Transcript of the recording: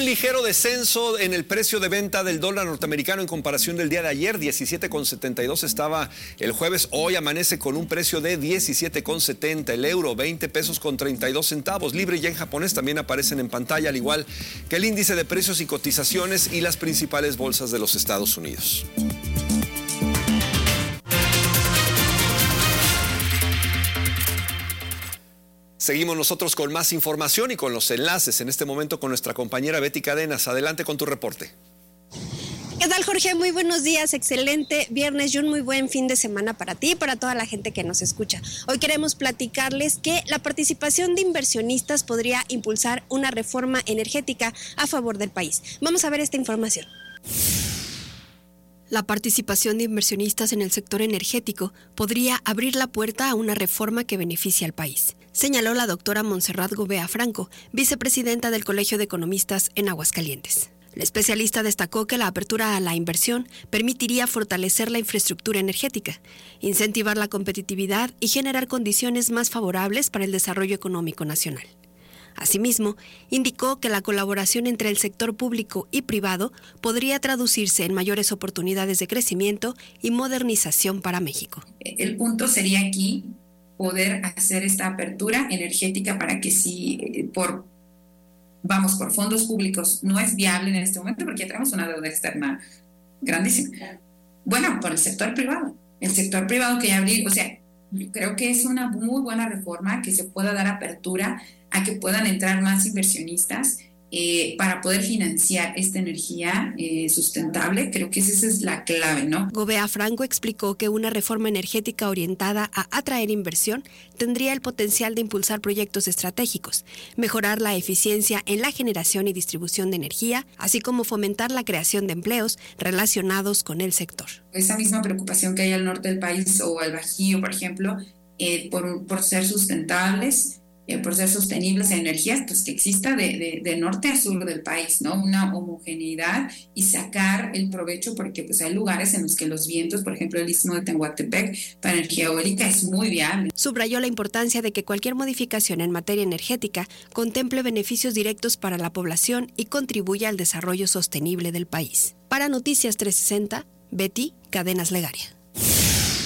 ligero descenso en el precio de venta del dólar norteamericano en comparación del día de ayer. 17,72 estaba el jueves. Hoy amanece con un precio de 17,70. El euro, 20 pesos con 32 centavos. Libra y yen japonés también aparecen en pantalla, al igual que el índice de precios y cotizaciones y las principales bolsas de los Estados Unidos. Seguimos nosotros con más información y con los enlaces en este momento con nuestra compañera Betty Cadenas. Adelante con tu reporte. ¿Qué tal, Jorge? Muy buenos días, excelente viernes y un muy buen fin de semana para ti y para toda la gente que nos escucha. Hoy queremos platicarles que la participación de inversionistas podría impulsar una reforma energética a favor del país. Vamos a ver esta información. La participación de inversionistas en el sector energético podría abrir la puerta a una reforma que beneficie al país, señaló la doctora Montserrat Gobea Franco, vicepresidenta del Colegio de Economistas en Aguascalientes. La especialista destacó que la apertura a la inversión permitiría fortalecer la infraestructura energética, incentivar la competitividad y generar condiciones más favorables para el desarrollo económico nacional. Asimismo, indicó que la colaboración entre el sector público y privado podría traducirse en mayores oportunidades de crecimiento y modernización para México. El punto sería aquí poder hacer esta apertura energética para que si por fondos públicos no es viable en este momento, porque ya tenemos una deuda externa grandísima. Bueno, por el sector privado que ya abrir, yo creo que es una muy buena reforma que se pueda dar apertura a que puedan entrar más inversionistas para poder financiar esta energía sustentable. Creo que esa es la clave, ¿no? Gobea Franco explicó que una reforma energética orientada a atraer inversión tendría el potencial de impulsar proyectos estratégicos, mejorar la eficiencia en la generación y distribución de energía, así como fomentar la creación de empleos relacionados con el sector. Esa misma preocupación que hay al norte del país o al Bajío, por ejemplo, por ser sustentables, por ser sostenibles en energías, pues que exista de norte a sur del país, ¿no? Una homogeneidad y sacar el provecho, porque pues hay lugares en los que los vientos, por ejemplo el istmo de Tehuantepec, para energía eólica es muy viable. Subrayó la importancia de que cualquier modificación en materia energética contemple beneficios directos para la población y contribuya al desarrollo sostenible del país. Para Noticias 360, Betty Cadenas Legaria.